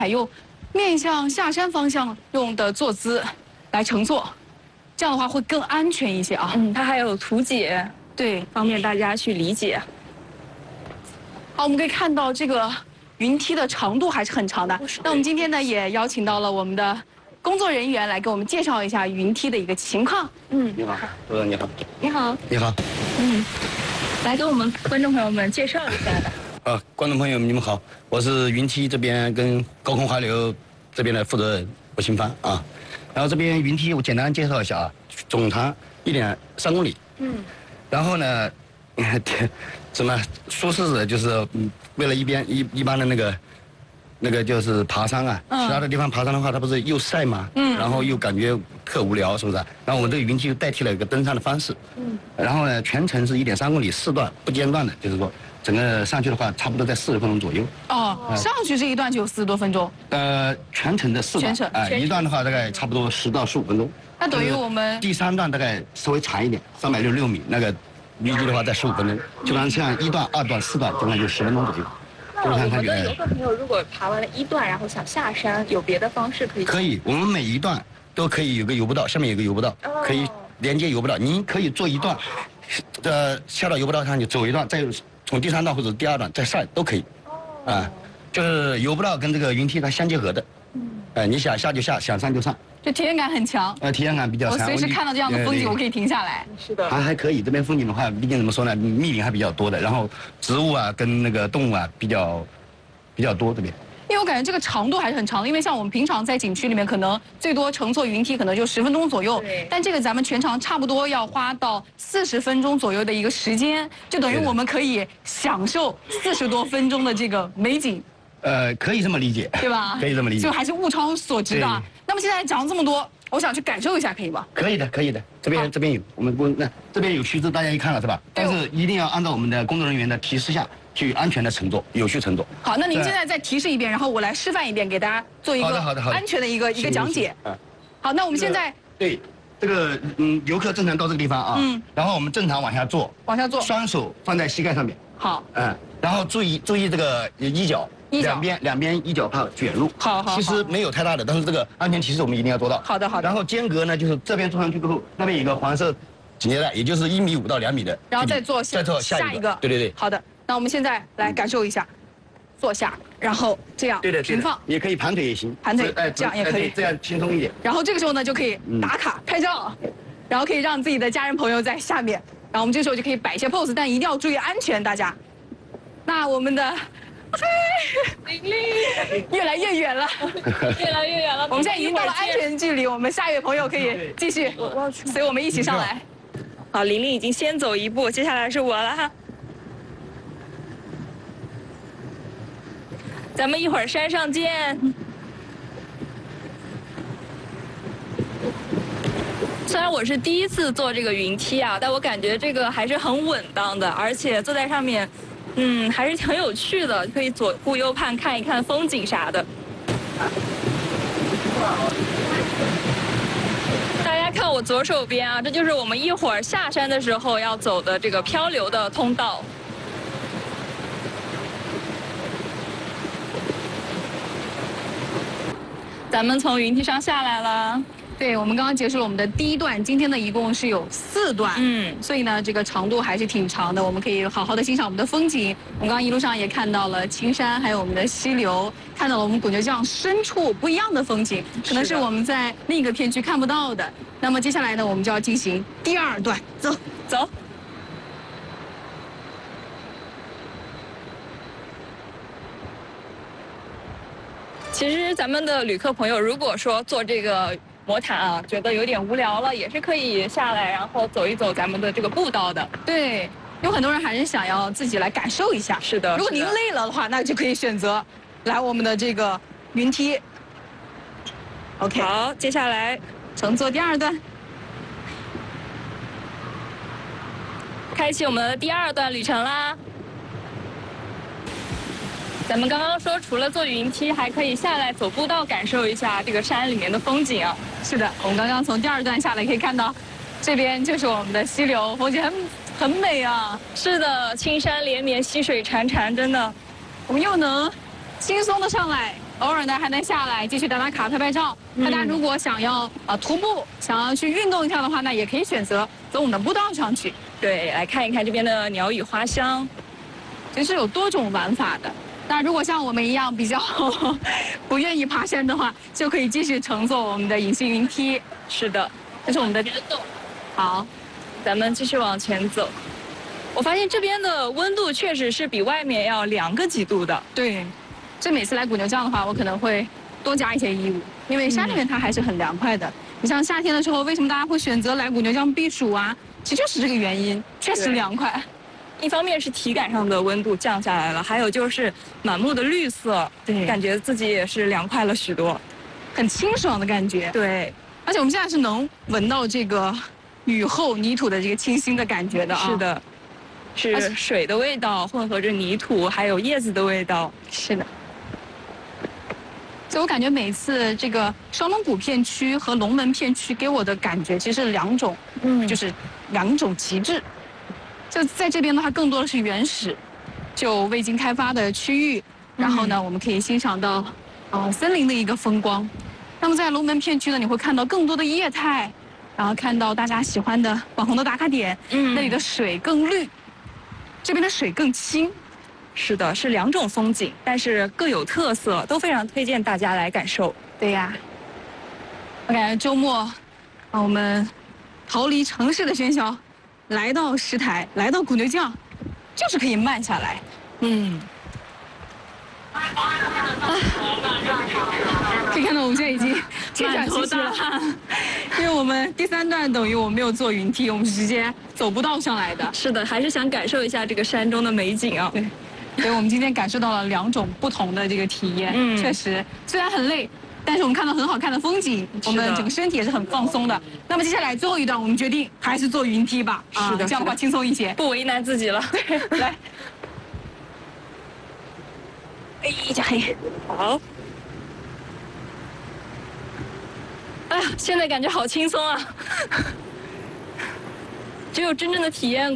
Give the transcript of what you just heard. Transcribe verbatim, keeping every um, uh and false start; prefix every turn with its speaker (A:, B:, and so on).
A: 采用面向下山方向用的坐姿来乘坐，这样的话会更安全一些啊。
B: 嗯，它还有图解，
A: 对，
B: 方便大家去理解。
A: 好，我们可以看到这个云梯的长度还是很长的。那我们今天呢也邀请到了我们的工作人员来给我们介绍一下云梯的一个情况。
B: 嗯，
C: 你好，主任你好。
B: 你好。
C: 你好。
B: 嗯，来给我们观众朋友们介绍一下吧。
C: 啊，观众朋友们你们好，我是云梯这边跟高空滑流这边的负责人吴新帆啊。然后这边云梯我简单介绍一下啊，总长一点三公里。嗯。然后呢，怎么舒适的就是嗯，为了一边一一般的那个。那个就是爬山啊，其他的地方爬山的话，它不是又晒嘛，嗯，然后又感觉特无聊，是不是？然后我们这个云梯就代替了一个登山的方式，嗯，然后呢，全程是一点三公里，四段不间断的，就是说整个上去的话，差不多在四十分钟左右。
A: 哦，上去这一段就有四十多分钟。
C: 呃，全程的四段，
A: 全程
C: 啊，一段的话大概差不多十到十五分钟。
A: 那等于我们
C: 第三段大概稍微长一点，三百六十六米，那个预计的话在十五分钟，基本上像一段、二段、四段，基本上就十分钟左右。
B: 那我们的游客朋友如果爬完了一段，然后想下山，有别的方式可以？
C: 可以，我们每一段都可以有个游步道，下面有个游步道，哦、可以连接游步道。您可以做一段，呃，下到游步道上去走一段，再从第三段或者第二段再上都可以。哦。啊，就是游步道跟这个云梯它相结合的。嗯。呃，你想下就下，想上就上。
A: 这体验感很强。
C: 呃，体验感比较强。
A: 我随时看到这样的风景，我可以停下来。
B: 是的。
C: 还还可以，这边风景的话，毕竟怎么说呢，密林还比较多的，然后植物啊跟那个动物啊比较比较多这边。
A: 因为我感觉这个长度还是很长的，因为像我们平常在景区里面，可能最多乘坐云梯可能就十分钟左右，
B: 对。
A: 但这个咱们全长差不多要花到四十分钟左右的一个时间，就等于我们可以享受四十多分钟的这个美景。
C: 呃，可以这么理解，
A: 对吧？
C: 可以这么理解，
A: 就还是物超所值的。那么现在讲了这么多，我想去感受一下，可以吗？
C: 可以的，可以的。这边这边有，我们工那这边有须知，大家一看了是吧？但是一定要按照我们的工作人员的提示下去安全的乘坐，有序乘坐。
A: 好，那您现在再提示一遍，然后我来示范一遍，给大家做一个
C: 好的好的
A: 安全的一个一个讲解。嗯。好，那我们现在
C: 对这个嗯，游客正常到这个地方啊，嗯，然后我们正常往下坐，
A: 往下坐，
C: 双手放在膝盖上面。
A: 好。
C: 嗯，然后注意注意这个衣角。两边两边衣角怕卷入，
A: 好好。
C: 其实没有太大的，但是这个安全提示我们一定要做到。
A: 好的好的。
C: 然后间隔呢，就是这边坐上去之后，那边有一个黄色紧接带，也就是一米五到两米的。
A: 然后再做
C: 再做下
A: 一个。
C: 对对对。
A: 好的，那我们现在来感受一下，坐下，然后这样平放，
C: 也可以盘腿也行，
A: 盘腿，哎，这样也可以，
C: 这样轻松一点。
A: 然后这个时候呢，就可以打卡拍照，然后可以让自己的家人朋友在下面，然后我们这时候就可以摆一些 pose， 但一定要注意安全，大家。那我们的。
B: 玲玲，
A: 越来越远了，
B: 越来越远了。
A: 我们现在已经到了安全距离，我们下一位朋友可以继续随我们一起上来。
B: 好，玲玲已经先走一步，接下来是我了哈。咱们一会儿山上见。虽然我是第一次坐这个云梯啊，但我感觉这个还是很稳当的，而且坐在上面。嗯，还是很有趣的，可以左顾右盼看一看风景啥的。大家看我左手边啊，这就是我们一会儿下山的时候要走的这个漂流的通道。咱们从云梯上下来了。
A: 对，我们刚刚结束了我们的第一段，今天呢一共是有四段，嗯，所以呢这个长度还是挺长的，我们可以好好的欣赏我们的风景。我们刚刚一路上也看到了青山，还有我们的溪流，看到了我们牯牛江深处不一样的风景，可能是我们在另一个片区看不到的。那么接下来呢，我们就要进行第二段，走走。
B: 其实咱们的旅客朋友，如果说坐这个魔毯啊，觉得有点无聊了，也是可以下来，然后走一走咱们的这个步道的。
A: 对，有很多人还是想要自己来感受一下。
B: 是的。
A: 如果您累了的话，那就可以选择来我们的这个云梯。OK。
B: 好，接下来
A: 乘坐第二段，
B: 开启我们的第二段旅程啦。咱们刚刚说，除了坐云梯，还可以下来走步道，感受一下这个山里面的风景啊。
A: 是的，我们刚刚从第二段下来，可以看到，这边就是我们的溪流，风景很很美啊。
B: 是的，青山连绵，溪水潺潺，真的，
A: 我们又能轻松的上来， 偶尔呢还能下来继续打打卡、拍拍照。大家如果想要呃徒步，想要去运动一下的话，那也可以选择走我们的步道上去。
B: 对，来看一看这边的鸟语花香，
A: 其实有多种玩法的。那如果像我们一样比较不愿意爬山的话，就可以继续乘坐我们的隐形云梯。
B: 是的，
A: 这是我们的山洞。好，
B: 咱们继续往前走。我发现这边的温度确实是比外面要凉个几度的。
A: 对，这每次来古牛降的话，我可能会多加一些衣物，因为山里面它还是很凉快的。嗯、你像夏天的时候，为什么大家会选择来古牛降避暑啊？其实就是这个原因，确实凉快。
B: 一方面是体感上的温度降下来了，还有就是满目的绿色，
A: 对，
B: 感觉自己也是凉快了许多，
A: 很清爽的感觉。
B: 对，
A: 而且我们现在是能闻到这个雨后泥土的这个清新的感觉的啊。
B: 是的，是水的味道混合着泥土，还有叶子的味道。
A: 是的。所以我感觉每次这个双龙谷片区和龙门片区给我的感觉其实是两种，嗯，就是两种极致。就在这边的话，更多的是原始，就未经开发的区域。然后呢，嗯、我们可以欣赏到，呃，森林的一个风光。那么在龙门片区呢，你会看到更多的业态，然后看到大家喜欢的网红的打卡点。嗯，那里的水更绿，这边的水更清。
B: 是的，是两种风景，但是各有特色，都非常推荐大家来感受。
A: 对呀，我感觉周末，啊，我们逃离城市的喧嚣。来到石台，来到古牛降，就是可以慢下来。嗯，啊，可以看到我们现在已经
B: 满头大汗，
A: 因为我们第三段等于我们没有坐云梯，我们是直接走步道上来的。
B: 是的，还是想感受一下这个山中的美景啊。
A: 对，所以我们今天感受到了两种不同的这个体验。嗯，确实，虽然很累。但是我们看到很好看的风景，我们整个身体也是很放松的。那么接下来最后一段，我们决定还是坐云梯吧，
B: 是的，
A: 这样的话轻松一些，
B: 不为难自己了。
A: 对，来，
B: 哎，加黑，好。哎呀，现在感觉好轻松啊！只有真正的体验